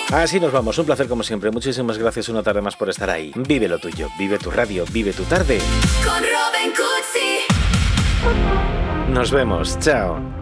Así nos vamos, un placer como siempre. Muchísimas gracias una tarde más por estar ahí. Vive lo tuyo, vive tu radio, vive tu tarde. Con Robin Cootsy. Nos vemos, chao.